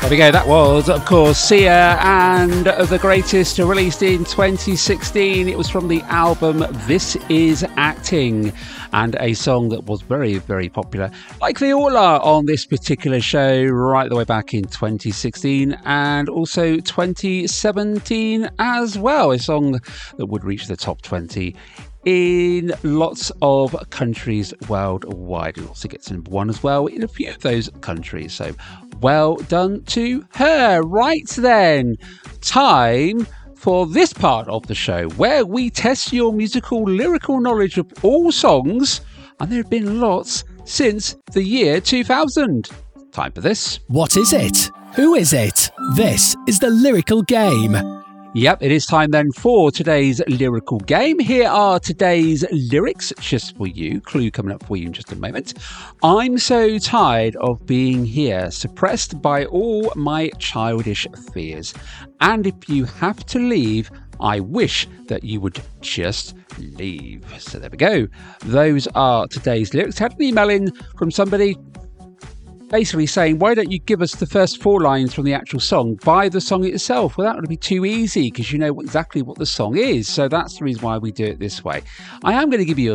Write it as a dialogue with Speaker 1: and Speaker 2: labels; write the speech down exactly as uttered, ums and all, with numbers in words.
Speaker 1: There we go, that was, of course, Sia and The Greatest, released in twenty sixteen. It was from the album This Is Acting, and a song that was very, very popular, like they all are on this particular show, right the way back in twenty sixteen and also twenty seventeen as well. A song that would reach the top twenty in lots of countries worldwide. It also gets number one as well in a few of those countries. So well done to her. Right then, time for this part of the show where we test your musical lyrical knowledge of all songs, and there have been lots since the year two thousand. Time for this.
Speaker 2: What is it? Who is it? This is the lyrical game.
Speaker 1: Yep, it is time then for today's lyrical game. Here are today's lyrics just for you. Clue coming up for you in just a moment. I'm so tired of being here, suppressed by all my childish fears. And if you have to leave, I wish that you would just leave. So there we go. Those are today's lyrics. Had an email in from somebody basically saying, why don't you give us the first four lines from the actual song by the song itself? Well, that would be too easy because you know exactly what the song is. So that's the reason why we do it this way. I am going to give you